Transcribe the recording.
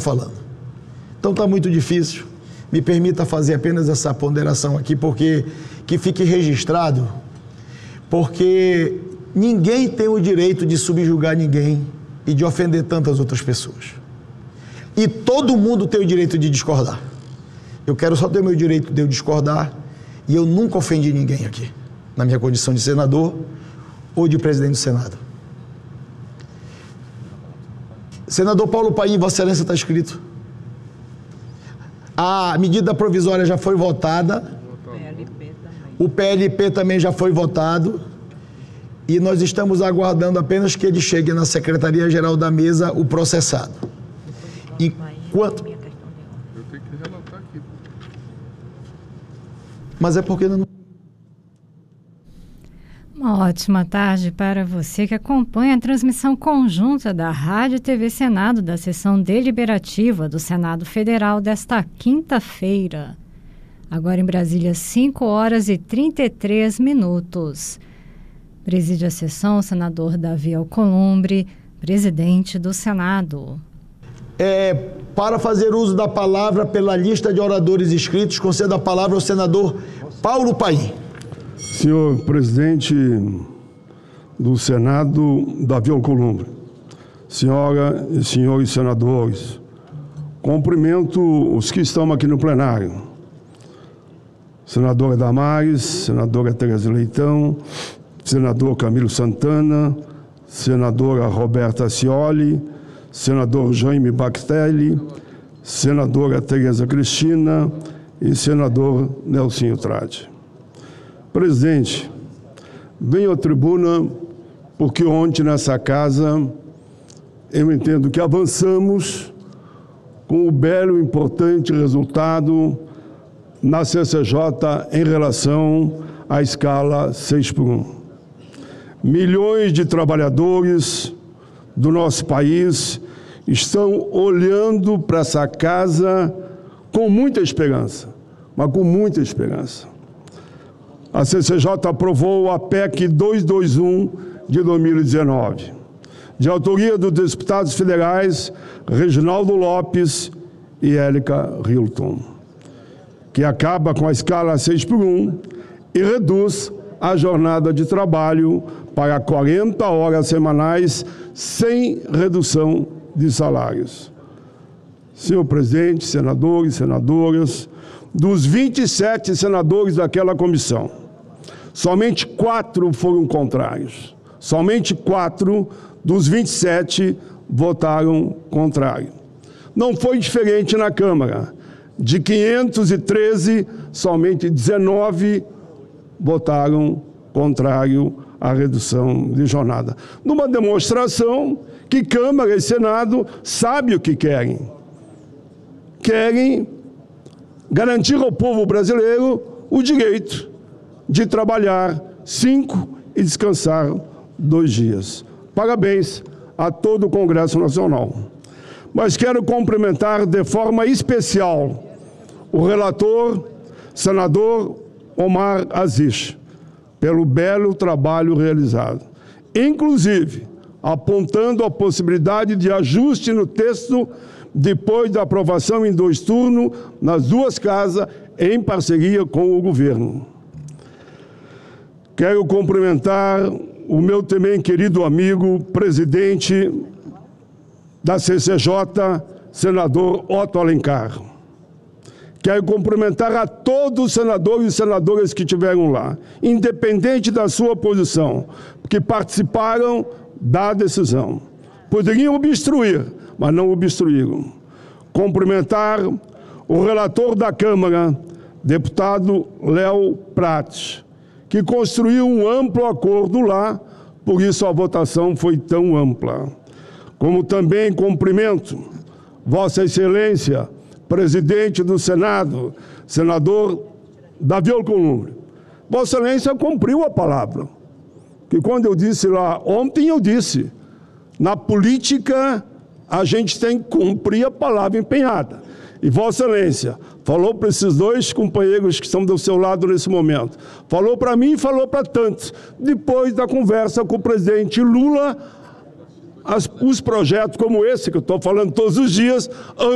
falando. Então está muito difícil. Me permita fazer apenas essa ponderação aqui, porque que fique registrado, porque ninguém tem o direito de subjugar ninguém e de ofender tantas outras pessoas. E todo mundo tem o direito de discordar. Eu quero só ter o meu direito de eu discordar, e eu nunca ofendi ninguém aqui, na minha condição de senador ou de presidente do Senado. Senador Paulo Paim, Vossa Excelência, está escrito. A medida provisória já foi votada. O PLP também já foi votado. E nós estamos aguardando apenas que ele chegue na Secretaria-Geral da Mesa, o processado. Enquanto... Eu tenho que relatar aqui. Mas é porque não... Uma ótima tarde para você que acompanha a transmissão conjunta da Rádio e TV Senado da sessão deliberativa do Senado Federal desta quinta-feira. Agora em Brasília, 5h33. Preside a sessão o senador Davi Alcolumbre, presidente do Senado. Para fazer uso da palavra pela lista de oradores inscritos, concedo a palavra ao senador Paulo Paim. Senhor presidente do Senado, Davi Alcolumbre, senhora e senhores senadores, cumprimento os que estão aqui no plenário. Senadora Damares, senadora Tereza Leitão, senador Camilo Santana, senadora Roberta Scioli, senador Jaime Bactelli, senadora Tereza Cristina e senador Nelsinho Trade. Presidente, venho à tribuna porque ontem nessa casa eu entendo que avançamos com o belo e importante resultado na CCJ em relação à escala 6x1. Milhões de trabalhadores do nosso país estão olhando para essa casa com muita esperança, mas com muita esperança. A CCJ aprovou a PEC 221 de 2019, de autoria dos deputados federais Reginaldo Lopes e Érica Hilton, que acaba com a escala 6x1 e reduz a jornada de trabalho para 40 horas semanais sem redução de salários. Senhor presidente, senadores e senadoras, dos 27 senadores daquela comissão, somente 4 foram contrários. Somente 4 dos 27 votaram contrário. Não foi diferente na Câmara. De 513, somente 19 votaram contrário à redução de jornada. Numa demonstração que Câmara e Senado sabem o que querem. Querem garantir ao povo brasileiro o direito de trabalhar 5 e descansar 2 dias. Parabéns a todo o Congresso Nacional. Mas quero cumprimentar de forma especial o relator, senador Omar Aziz, pelo belo trabalho realizado, inclusive apontando a possibilidade de ajuste no texto depois da aprovação em 2 turnos nas 2 casas, em parceria com o governo. Quero cumprimentar o meu também querido amigo, presidente da CCJ, senador Otto Alencar. Quero cumprimentar a todos os senadores e senadoras que estiveram lá, independente da sua posição, que participaram da decisão. Poderiam obstruir, mas não obstruíram. Cumprimentar o relator da Câmara, deputado Léo Prates, que construiu um amplo acordo lá, por isso a votação foi tão ampla. Como também cumprimento Vossa Excelência, presidente do Senado, senador Davi Alcolumbre. Vossa Excelência cumpriu a palavra. Que quando eu disse lá, ontem eu disse, na política a gente tem que cumprir a palavra empenhada. E Vossa Excelência falou para esses 2 companheiros que estão do seu lado nesse momento. Falou para mim e falou para tantos. Depois da conversa com o presidente Lula, os projetos como esse que eu estou falando todos os dias,